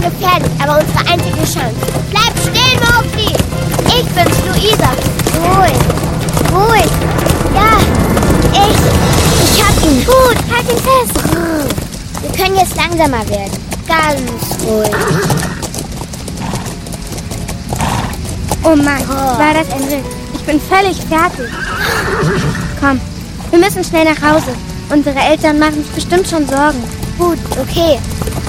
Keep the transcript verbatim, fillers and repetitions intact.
gefährlich, aber unsere einzige Chance. Bleib stehen, Mowgli! Ich bin's, Luisa. Ruhig. Ruhig. Ja, ich. Ich hab ihn. Gut, halt ihn fest. Wir können jetzt langsamer werden. Ganz ruhig. Oh Mann, oh. War das ein Ritt. Ich bin völlig fertig. Komm, wir müssen schnell nach Hause. Unsere Eltern machen sich bestimmt schon Sorgen. Gut, okay.